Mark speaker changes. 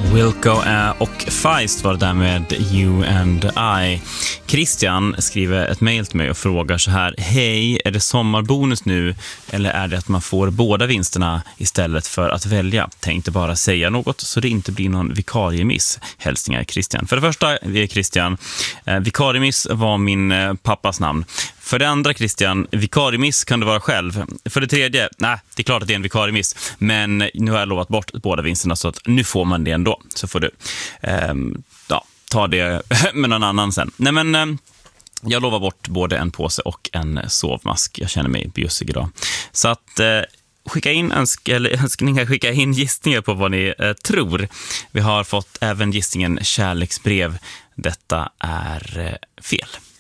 Speaker 1: Wilco och Feist var det där med You and I. Christian skriver ett mejl till mig och frågar så här: hej, är det sommarbonus nu eller är det att man får båda vinsterna istället för att välja? Tänkte bara säga något så det inte blir någon vikariemiss. Hälsningar Christian. För det första, vi är Christian. Vikariemiss var min pappas namn. För det andra, Christian, vikariemiss kan du vara själv. För det tredje, nej, det är klart att det är en vikariemiss. Men nu har jag lovat bort båda vinsterna så att nu får man det ändå. Så får du ta det med någon annan sen. Nej men, jag lovar bort både en påse och en sovmask. Jag känner mig bjussig idag. Så att skicka in önskningar, skicka in gissningar på vad ni tror. Vi har fått även gissningen kärleksbrev. Detta är fel.